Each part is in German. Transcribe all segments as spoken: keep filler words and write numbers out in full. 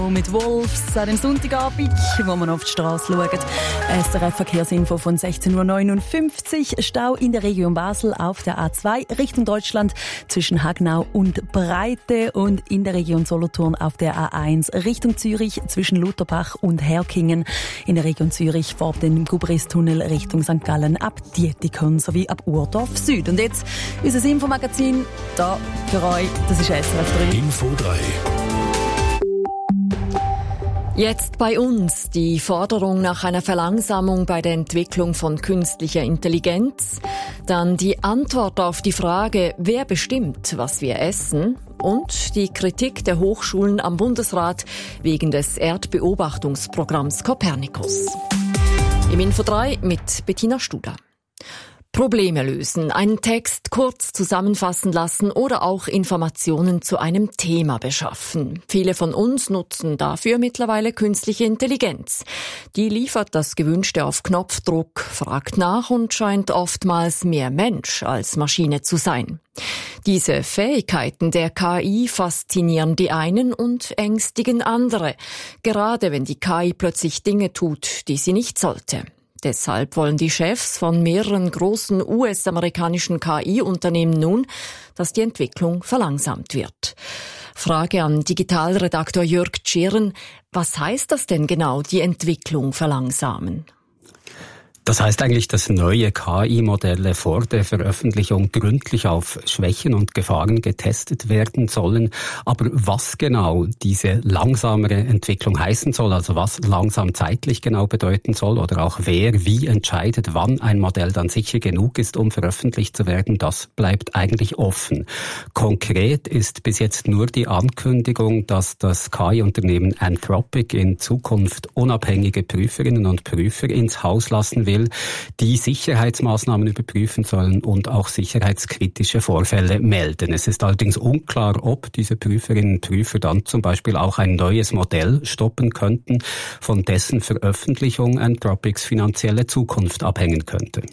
Mit Wolfs an dem Sonntagabend, wo man auf die Straße schaut. S R F-Verkehrsinfo von sechzehn Uhr neunundfünfzig. Stau in der Region Basel auf der A zwei Richtung Deutschland zwischen Hagnau und Breite und in der Region Solothurn auf der A eins Richtung Zürich zwischen Lutherbach und Herkingen. In der Region Zürich vor dem Gubristunnel Richtung Sankt Gallen ab Dietikon sowie ab Urdorf Süd. Und jetzt unser Infomagazin da für euch. Das ist S R F drei. Info drei. Jetzt bei uns die Forderung nach einer Verlangsamung bei der Entwicklung von künstlicher Intelligenz, dann die Antwort auf die Frage, wer bestimmt, was wir essen, und die Kritik der Hochschulen am Bundesrat wegen des Erdbeobachtungsprogramms Copernicus. Im Info drei mit Bettina Studer. Probleme lösen, einen Text kurz zusammenfassen lassen oder auch Informationen zu einem Thema beschaffen. Viele von uns nutzen dafür mittlerweile künstliche Intelligenz. Die liefert das Gewünschte auf Knopfdruck, fragt nach und scheint oftmals mehr Mensch als Maschine zu sein. Diese Fähigkeiten der K I faszinieren die einen und ängstigen andere, gerade wenn die K I plötzlich Dinge tut, die sie nicht sollte. Deshalb wollen die Chefs von mehreren großen U S-amerikanischen K I-Unternehmen nun, dass die Entwicklung verlangsamt wird. Frage an Digitalredaktor Jörg Tschirn: Was heißt das denn genau, die Entwicklung verlangsamen? Das heißt eigentlich, dass neue K I-Modelle vor der Veröffentlichung gründlich auf Schwächen und Gefahren getestet werden sollen. Aber was genau diese langsamere Entwicklung heißen soll, also was langsam zeitlich genau bedeuten soll oder auch wer wie entscheidet, wann ein Modell dann sicher genug ist, um veröffentlicht zu werden, das bleibt eigentlich offen. Konkret ist bis jetzt nur die Ankündigung, dass das K I-Unternehmen Anthropic in Zukunft unabhängige Prüferinnen und Prüfer ins Haus lassen will, die Sicherheitsmaßnahmen überprüfen sollen und auch sicherheitskritische Vorfälle melden. Es ist allerdings unklar, ob diese Prüferinnen und Prüfer dann zum Beispiel auch ein neues Modell stoppen könnten, von dessen Veröffentlichung Anthropics finanzielle Zukunft abhängen könnte.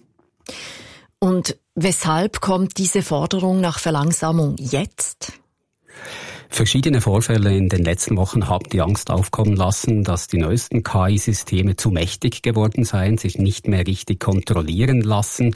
Und weshalb kommt diese Forderung nach Verlangsamung jetzt? Verschiedene Vorfälle in den letzten Wochen haben die Angst aufkommen lassen, dass die neuesten K I-Systeme zu mächtig geworden seien, sich nicht mehr richtig kontrollieren lassen.